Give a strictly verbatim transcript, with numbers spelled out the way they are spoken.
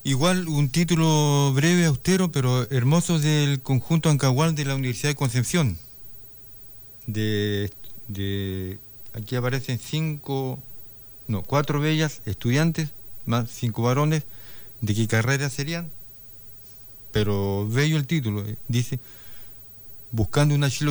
Igual un título breve, austero, pero hermoso del conjunto Ancahual de la Universidad de Concepción. De, de aquí aparecen cinco, no, cuatro bellas estudiantes, más cinco varones. ¿De qué carrera serían? Pero bello el título, eh, dice, buscando una